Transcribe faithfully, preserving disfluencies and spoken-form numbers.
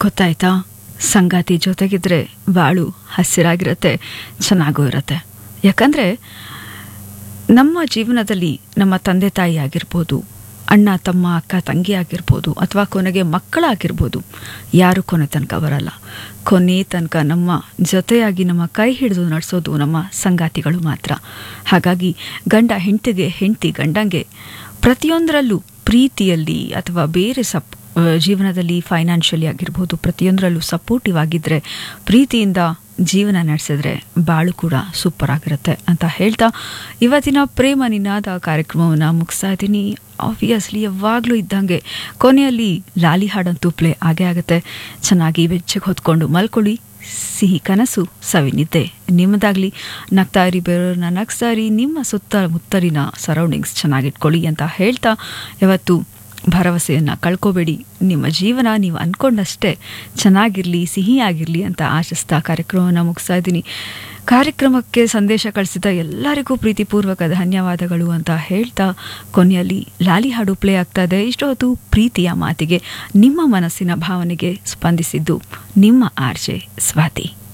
ಗೊತ್ತಾಯ್ತಾ? ಸಂಗಾತಿ ಜೊತೆಗಿದ್ರೆ ಬಾಳು ಹಸಿರಾಗಿರುತ್ತೆ, ಚೆನ್ನಾಗೂ ಇರುತ್ತೆ. ಯಾಕಂದರೆ ನಮ್ಮ ಜೀವನದಲ್ಲಿ ನಮ್ಮ ತಂದೆ ತಾಯಿ ಆಗಿರ್ಬೋದು, ಅಣ್ಣ ತಮ್ಮ ಅಕ್ಕ ತಂಗಿ ಆಗಿರ್ಬೋದು, ಅಥವಾ ಕೊನೆಗೆ ಮಕ್ಕಳಾಗಿರ್ಬೋದು, ಯಾರು ಕೊನೆ ತನಕ ಬರಲ್ಲ. ಕೊನೆ ತನಕ ನಮ್ಮ ಜೊತೆಯಾಗಿ ನಮ್ಮ ಕೈ ಹಿಡಿದು ನಡೆಸೋದು ನಮ್ಮ ಸಂಗಾತಿಗಳು ಮಾತ್ರ. ಹಾಗಾಗಿ ಗಂಡ ಹೆಂಡತಿಗೆ, ಹೆಂಡತಿ ಗಂಡಂಗೆ ಪ್ರತಿಯೊಂದರಲ್ಲೂ ಪ್ರೀತಿಯಲ್ಲಿ ಅಥವಾ ಬೇರೆ ಸಪ್ ಜೀವನದಲ್ಲಿ ಫೈನಾನ್ಷಿಯಲಿ ಆಗಿರ್ಬೋದು, ಪ್ರತಿಯೊಂದರಲ್ಲೂ ಸಪೋರ್ಟಿವ್ ಆಗಿದ್ದರೆ, ಪ್ರೀತಿಯಿಂದ ಜೀವನ ನಡೆಸಿದ್ರೆ ಬಾಳು ಕೂಡ ಸೂಪರ್ ಆಗಿರುತ್ತೆ ಅಂತ ಹೇಳ್ತಾ ಇವತ್ತಿನ ಪ್ರೇಮ ನಿನಾದ ಕಾರ್ಯಕ್ರಮವನ್ನು ಮುಗಿಸ್ತಾ ಇದ್ದೀನಿ. ಆಬ್ವಿಯಸ್ಲಿ ಯಾವಾಗಲೂ ಇದ್ದಂಗೆ ಕೊನೆಯಲ್ಲಿ ಲಾಲಿ ಹಾಡಂತೂ ಪ್ಲೇ ಆಗೇ ಆಗುತ್ತೆ. ಚೆನ್ನಾಗಿ ಬೆಚ್ಚಗೆ ಹೊತ್ಕೊಂಡು ಮಲ್ಕೊಳ್ಳಿ. ಸಿಹಿ ಕನಸು, ಸವಿನಿದ್ದೆ ನಿಮ್ಮದಾಗಲಿ. ನಗ್ತಾ ಇರಿ, ಬೇರೆಯವ್ರನ್ನ ನಗ್ಸ್ತಾ ಇರಿ, ನಿಮ್ಮ ಸುತ್ತಮುತ್ತಲಿನ ಸರೌಂಡಿಂಗ್ಸ್ ಚೆನ್ನಾಗಿಟ್ಕೊಳ್ಳಿ ಅಂತ ಹೇಳ್ತಾ ಯಾವತ್ತು ಭರವಸೆಯನ್ನು ಕಳ್ಕೋಬೇಡಿ. ನಿಮ್ಮ ಜೀವನ ನೀವು ಅಂದ್ಕೊಂಡಷ್ಟೇ ಚೆನ್ನಾಗಿರಲಿ, ಸಿಹಿಯಾಗಿರಲಿ ಅಂತ ಆಶಿಸ್ತಾ ಕಾರ್ಯಕ್ರಮವನ್ನು ಮುಗಿಸ್ತಾ ಇದ್ದೀನಿ. ಕಾರ್ಯಕ್ರಮಕ್ಕೆ ಸಂದೇಶ ಕಳಿಸಿದ ಎಲ್ಲರಿಗೂ ಪ್ರೀತಿಪೂರ್ವಕ ಧನ್ಯವಾದಗಳು ಅಂತ ಹೇಳ್ತಾ ಕೊನೆಯಲ್ಲಿ ಲಾಲಿ ಹಾಡು ಪ್ಲೇ ಆಗ್ತಾ ಇದೆ. ಇಷ್ಟು ಹೊತ್ತು ಪ್ರೀತಿಯ ಮಾತಿಗೆ, ನಿಮ್ಮ ಮನಸ್ಸಿನ ಭಾವನೆಗೆ ಸ್ಪಂದಿಸಿದ್ದು ನಿಮ್ಮ ಆರ್ಜೆ ಸ್ವಾತಿ.